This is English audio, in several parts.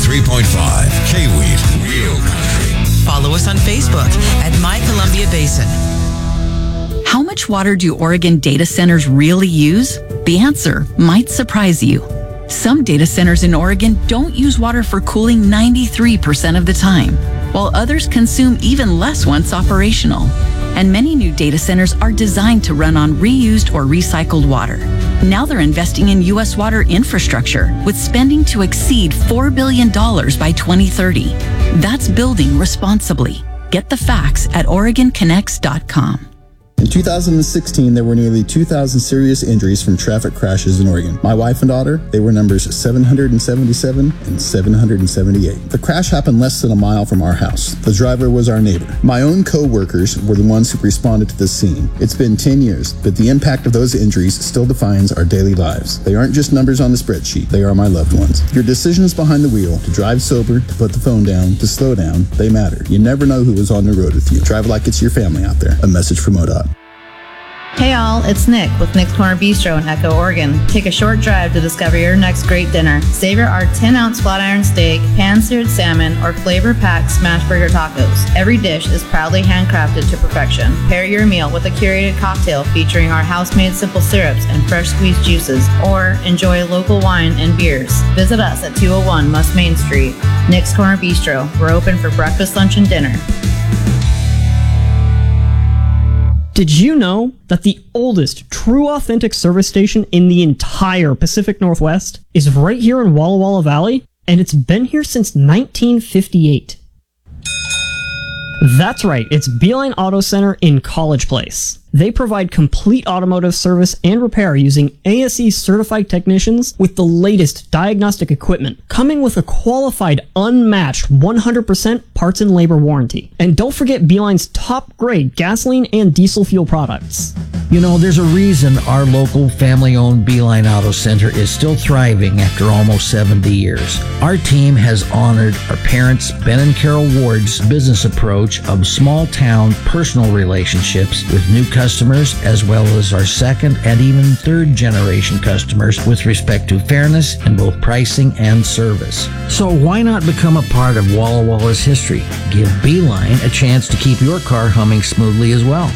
103.5 K-Wheat, Real Country. Follow us on Facebook at My Columbia Basin. How much water do Oregon data centers really use? The answer might surprise you. Some data centers in Oregon don't use water for cooling 93% of the time, while others consume even less once operational. And many new data centers are designed to run on reused or recycled water. Now they're investing in U.S. water infrastructure with spending to exceed $4 billion by 2030. That's building responsibly. Get the facts at OregonConnects.com. In 2016, there were nearly 2,000 serious injuries from traffic crashes in Oregon. My wife and daughter, they were numbers 777 and 778. The crash happened less than a mile from our house. The driver was our neighbor. My own co-workers were the ones who responded to the scene. It's been 10 years, but the impact of those injuries still defines our daily lives. They aren't just numbers on the spreadsheet. They are my loved ones. Your decisions behind the wheel, to drive sober, to put the phone down, to slow down, they matter. You never know who is on the road with you. Drive like it's your family out there. A message from ODOT. Hey all, it's Nick with Nick's Corner Bistro in Echo, Oregon. Take a short drive to discover your next great dinner. Savor our 10-ounce flat iron steak, pan-seared salmon, or flavor-packed smash burger tacos. Every dish is proudly handcrafted to perfection. Pair your meal with a curated cocktail featuring our house-made simple syrups and fresh squeezed juices, or enjoy local wine and beers. Visit us at 201 Must Main Street. Nick's Corner Bistro. We're open for breakfast, lunch, and dinner. Did you know that the oldest true authentic service station in the entire Pacific Northwest is right here in Walla Walla Valley? And it's been here since 1958. That's right, it's Beeline Auto Center in College Place. They provide complete automotive service and repair using ASE certified technicians with the latest diagnostic equipment, coming with a qualified, unmatched 100% parts and labor warranty. And don't forget Beeline's top grade gasoline and diesel fuel products. You know, there's a reason our local family-owned Beeline Auto Center is still thriving after almost 70 years. Our team has honored our parents, Ben and Carol Ward's business approach of small-town personal relationships with new customers, as well as our second and even third generation customers with respect to fairness in both pricing and service. So why not become a part of Walla Walla's history? Give Beeline a chance to keep your car humming smoothly as well.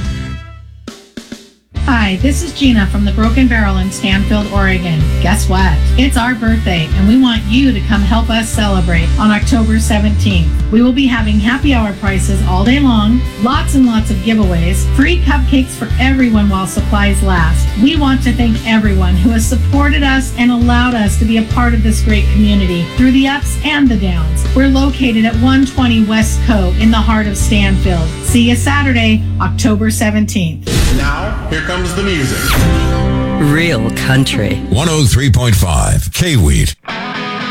Hi, this is Gina from the Broken Barrel in Stanfield, Oregon. Guess what? It's our birthday, and we want you to come help us celebrate on October 17th. We will be having happy hour prices all day long, lots and lots of giveaways, free cupcakes for everyone while supplies last. We want to thank everyone who has supported us and allowed us to be a part of this great community through the ups and the downs. We're located at 120 West Coe in the heart of Stanfield. See you Saturday, October 17th. Now, here comes the music. Real Country. 103.5 K-Wheat.